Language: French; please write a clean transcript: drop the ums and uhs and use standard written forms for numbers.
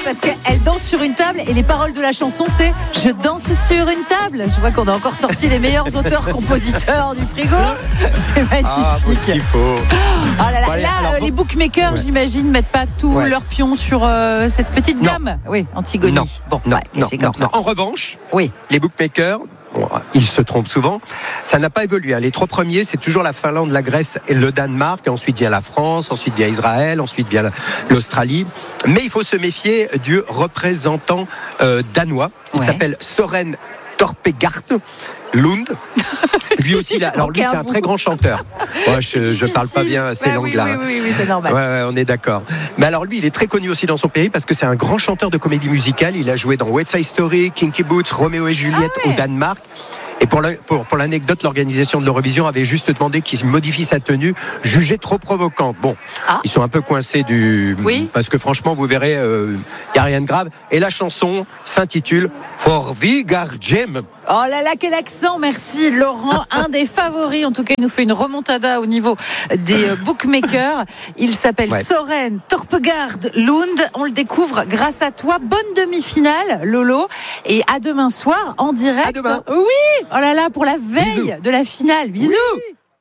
parce qu'elle danse sur une table et les paroles de la chanson c'est « Je danse sur une table ». Je vois qu'on a encore sorti les meilleurs auteurs-compositeurs du frigo. C'est magnifique. Ah, faut ce qu'il faut. Oh là là, Bon, allez, là, alors, les bookmakers, j'imagine, mettent pas tous leurs pions sur cette petite dame. Oui, Antigone. Non. Bon, Non, ouais, c'est comme ça. En revanche, Oui. les bookmakers, ils se trompent souvent. Ça n'a pas évolué. Les 3 premiers, c'est toujours la Finlande, la Grèce et le Danemark. Ensuite vient la France, ensuite vient Israël, ensuite vient l'Australie. Mais il faut se méfier du représentant danois. Il s'appelle Søren Torpegaard Lund. Lui aussi, alors lui, c'est un très grand chanteur. Moi, je parle pas bien ces langues-là. Oui, c'est normal. Ouais, on est d'accord. Mais alors lui, il est très connu aussi dans son pays parce que c'est un grand chanteur de comédie musicale. Il a joué dans West Side Story, Kinky Boots, Roméo et Juliette au Danemark. Et pour l'anecdote, l'organisation de l'Eurovision avait juste demandé qu'il modifie sa tenue, jugée trop provocante. Bon, ils sont un peu coincés parce que franchement, vous verrez, il n'y a rien de grave. Et la chanson s'intitule For Vigarjem. Oh là là, quel accent, merci Laurent, un des favoris, en tout cas il nous fait une remontada au niveau des bookmakers, il s'appelle Søren Torpegaard Lund, on le découvre grâce à toi, bonne demi-finale Lolo, et à demain soir en direct. À demain. Oui, oh là là, pour la veille de la finale, bisous. Oui.